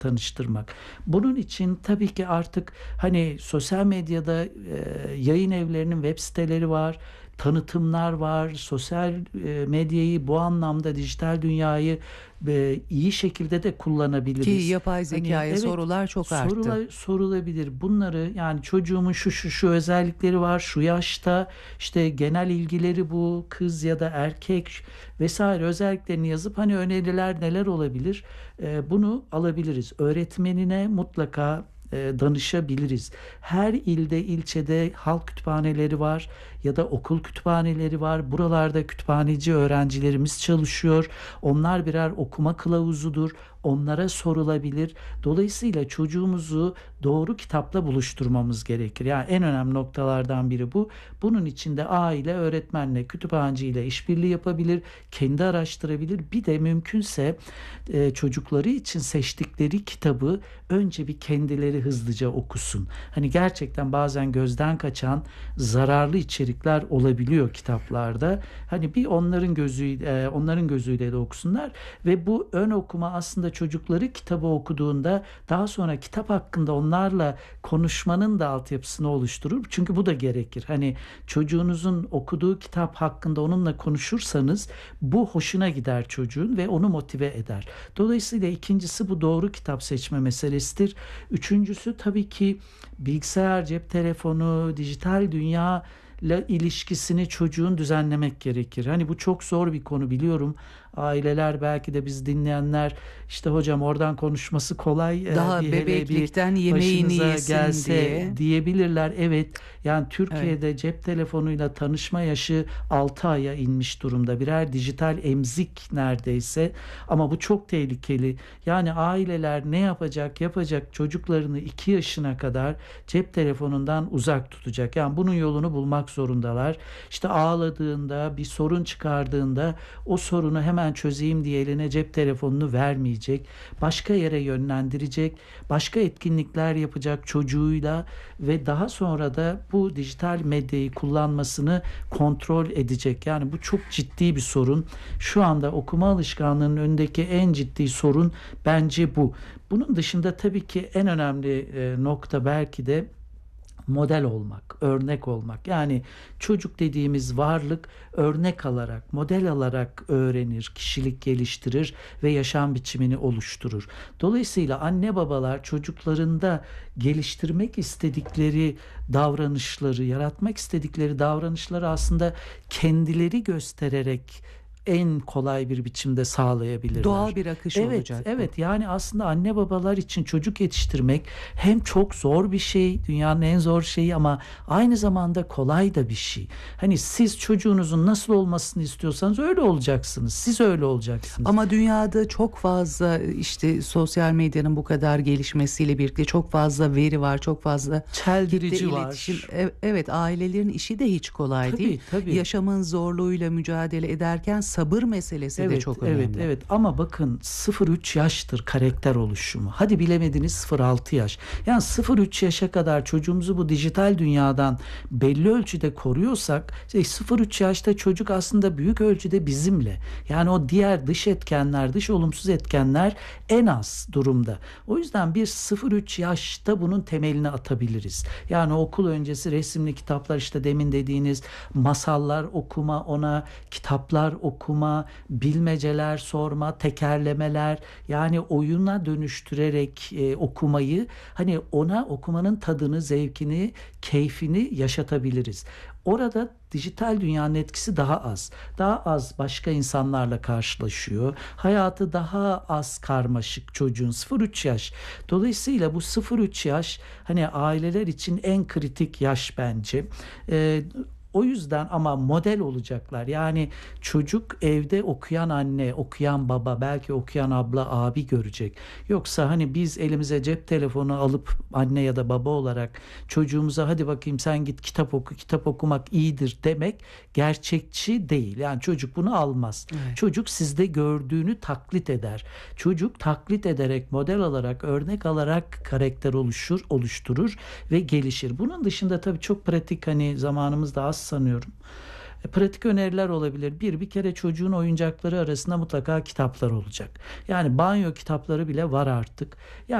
tanıştırmak. Bunun için tabii ki artık hani sosyal medyada yayın evlerinin web siteleri var, tanıtımlar var. Sosyal medyayı bu anlamda, dijital dünyayı iyi şekilde de Ki kullanabiliriz. yapay Hani zekâya evet, sorular çok arttı. sorulabilir. Bunları, yani çocuğumun şu özellikleri var, şu yaşta işte genel ilgileri bu, kız ya da erkek vesaire özelliklerini yazıp hani öneriler neler olabilir, bunu alabiliriz. Öğretmenine mutlaka danışabiliriz. Her ilde, ilçede halk kütüphaneleri var ya da okul kütüphaneleri var. Buralarda kütüphaneci öğrencilerimiz çalışıyor. Onlar birer okuma kılavuzudur. Onlara sorulabilir. Dolayısıyla çocuğumuzu doğru kitapla buluşturmamız gerekir. Yani en önemli noktalardan biri bu. Bunun için de aile, öğretmenle, kütüphaneciyle işbirliği yapabilir, kendi araştırabilir. Bir de mümkünse çocukları için seçtikleri kitabı önce bir kendileri hızlıca okusun. Hani gerçekten bazen gözden kaçan zararlı içerikler olabiliyor kitaplarda. Hani bir onların gözüyle de okusunlar ve bu ön okuma aslında çocukları kitabı okuduğunda daha sonra kitap hakkında onlarla konuşmanın da altyapısını oluşturur. Çünkü bu da gerekir. Hani çocuğunuzun okuduğu kitap hakkında onunla konuşursanız bu hoşuna gider çocuğun ve onu motive eder. Dolayısıyla ikincisi bu doğru kitap seçme meselesidir. Üçüncüsü tabii ki bilgisayar, cep telefonu, dijital dünya ile ilişkisini çocuğun düzenlemek gerekir. Hani bu çok zor bir konu, biliyorum. Aileler, belki de biz dinleyenler, işte hocam oradan konuşması kolay, Daha bir hele bir bebeklikten yemeğini başınıza yesin gelse diye. diyebilirler. Evet, yani Evet. Türkiye'de cep telefonuyla tanışma yaşı 6 aya inmiş durumda. Birer dijital emzik neredeyse, ama bu çok tehlikeli. Yani aileler ne yapacak çocuklarını 2 yaşına kadar cep telefonundan uzak tutacak. Yani bunun yolunu bulmak zorundalar. İşte ağladığında, bir sorun çıkardığında o sorunu hemen çözeyim diye eline cep telefonunu vermeyecek. Başka yere yönlendirecek. Başka etkinlikler yapacak çocuğuyla ve daha sonra da bu dijital medyayı kullanmasını kontrol edecek. Yani bu çok ciddi bir sorun. Şu anda okuma alışkanlığının önündeki en ciddi sorun bence bu. Bunun dışında tabii ki en önemli nokta belki de model olmak, örnek olmak. Yani çocuk dediğimiz varlık örnek alarak, model alarak öğrenir, kişilik geliştirir ve yaşam biçimini oluşturur. Dolayısıyla anne babalar çocuklarında geliştirmek istedikleri davranışları, yaratmak istedikleri davranışları aslında kendileri göstererek en kolay bir biçimde Doğal sağlayabilirler. bir akış Evet, olacak bu. evet. Yani aslında anne babalar için çocuk yetiştirmek hem çok zor bir şey, dünyanın en zor şeyi, ama aynı zamanda kolay da bir şey. Hani siz çocuğunuzun nasıl olmasını istiyorsanız öyle olacaksınız. Siz öyle olacaksınız. Ama dünyada çok fazla işte sosyal medyanın bu kadar gelişmesiyle birlikte çok fazla veri var, çok fazla kitle Çeldirici iletişim. var. Evet, ailelerin işi de hiç kolay değil. Tabii, tabii. Yaşamın zorluğuyla mücadele ederken sabır meselesi de Evet, çok evet, önemli. evet, ama bakın 0-3 yaştır karakter oluşumu. Hadi bilemediniz 0-6 yaş. Yani 0-3 yaşa kadar çocuğumuzu bu dijital dünyadan belli ölçüde koruyorsak, 0-3 yaşta çocuk aslında büyük ölçüde bizimle. Yani o diğer dış etkenler, dış olumsuz etkenler en az durumda. O yüzden bir 0-3 yaşta bunun temelini atabiliriz. Yani okul öncesi resimli kitaplar, işte demin dediğiniz masallar okuma, ona kitaplar okuma, bilmeceler sorma, tekerlemeler, yani oyuna dönüştürerek okumayı, hani ona okumanın tadını, zevkini, keyfini yaşatabiliriz. Orada dijital dünyanın etkisi daha az. Daha az başka insanlarla karşılaşıyor. Hayatı daha az karmaşık çocuğun, 0-3 yaş. Dolayısıyla bu 0-3 yaş hani aileler için en kritik yaş bence. Ee, O yüzden ama model olacaklar. Yani çocuk evde okuyan anne, okuyan baba, belki okuyan abla, abi görecek. Yoksa hani biz elimize cep telefonu alıp anne ya da baba olarak çocuğumuza hadi bakayım sen git kitap oku, kitap okumak iyidir demek gerçekçi değil. Yani çocuk bunu almaz. Evet. Çocuk sizde gördüğünü taklit eder. Çocuk taklit ederek, model alarak, örnek alarak karakter oluşturur ve gelişir. Bunun dışında tabii çok pratik, hani zamanımız da az sanıyorum. Pratik öneriler olabilir. Bir kere çocuğun oyuncakları arasında mutlaka kitaplar olacak. Yani banyo kitapları bile var artık. Yani